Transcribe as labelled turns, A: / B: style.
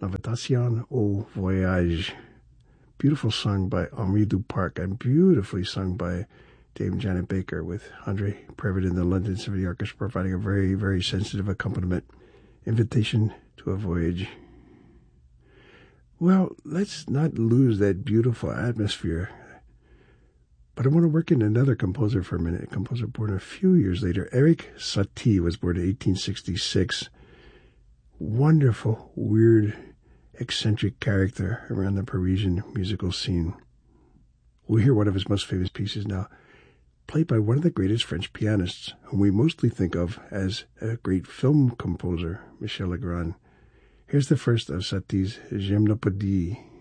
A: L'invitation au voyage. Beautiful sung by Henri Duparc and beautifully sung by Dame Janet Baker, with Andre Previn in the London Symphony Orchestra providing a very, very sensitive accompaniment. Invitation to a Voyage. Well, let's not lose that beautiful atmosphere. But I want to work in another composer for a minute, a composer born a few years later. Erik Satie was born in 1866. Wonderful, weird, eccentric character around the Parisian musical scene. We'll hear one of his most famous pieces now, played by one of the greatest French pianists, whom we mostly think of as a great film composer, Michel Legrand. Here's the first of Satie's Gymnopédie.